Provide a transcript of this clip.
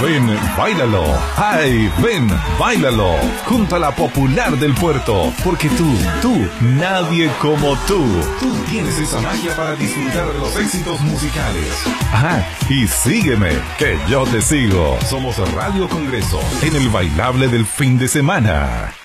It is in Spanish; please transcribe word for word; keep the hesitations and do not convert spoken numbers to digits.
Ven, báilalo. Ay, ven, báilalo. Junto a la popular del puerto. Porque tú, tú, nadie como tú. Tú tienes esa magia para disfrutar de los éxitos musicales. Ah, y sígueme, que yo te sigo. Somos Radio Congreso, en el bailable del fin de semana.